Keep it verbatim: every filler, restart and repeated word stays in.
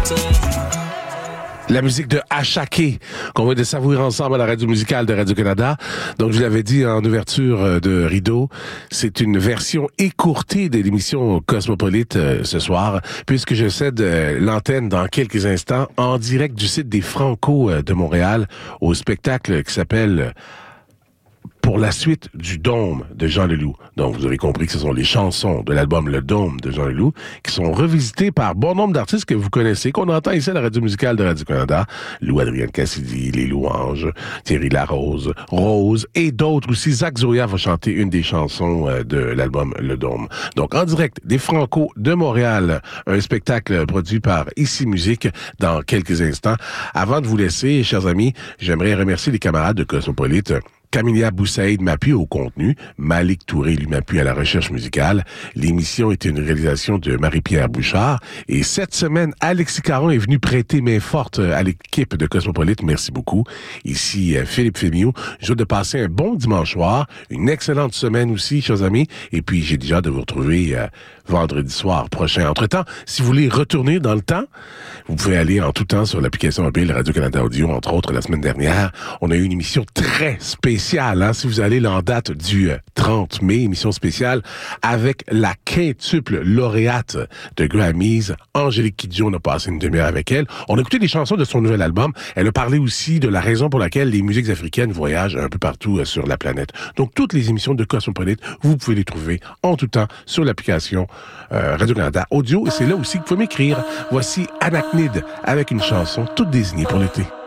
La musique de Achaké, qu'on va de savourer ensemble à la radio musicale de Radio-Canada. Donc, je vous l'avais dit en ouverture de Rideau, c'est une version écourtée de l'émission Cosmopolite euh, ce soir, puisque je cède euh, l'antenne dans quelques instants en direct du site des Franco euh, de Montréal au spectacle qui s'appelle Pour la suite du Dôme de Jean Leloup. Donc, vous aurez compris que ce sont les chansons de l'album Le Dôme de Jean Leloup qui sont revisitées par bon nombre d'artistes que vous connaissez, qu'on entend ici à la radio musicale de Radio-Canada. Lou Adrienne Cassidy, Les Louanges, Thierry Larose, Rose et d'autres aussi. Zach Zoya va chanter une des chansons de l'album Le Dôme. Donc, en direct des Franco de Montréal, un spectacle produit par Ici Musique dans quelques instants. Avant de vous laisser, chers amis, j'aimerais remercier les camarades de Cosmopolite. Camilia Boussaïd m'appuie au contenu, Malik Touré lui m'appuie à la recherche musicale. L'émission était une réalisation de Marie-Pierre Bouchard. Et cette semaine, Alexis Caron est venu prêter main forte à l'équipe de Cosmopolite. Merci beaucoup. Ici, Philippe Fémiou. Je vous souhaite de passer un bon dimanche soir, une excellente semaine aussi, chers amis. Et puis, j'ai déjà hâte de vous retrouver euh, vendredi soir prochain. Entre-temps, si vous voulez retourner dans le temps, vous pouvez aller en tout temps sur l'application mobile Radio-Canada Audio. Entre autres, la semaine dernière, on a eu une émission très spéciale. Hein, si vous allez là en date du trente mai, émission spéciale avec la quintuple lauréate de Grammys, Angélique Kidjo. On a passé une demi-heure avec elle. On a écouté des chansons de son nouvel album. Elle a parlé aussi de la raison pour laquelle les musiques africaines voyagent un peu partout euh, sur la planète. Donc, toutes les émissions de Cosmopolite, vous pouvez les trouver en tout temps sur l'application euh, Radio-Canada Audio. Et c'est là aussi que vous pouvez m'écrire. Voici Anachnid avec une chanson toute désignée pour l'été.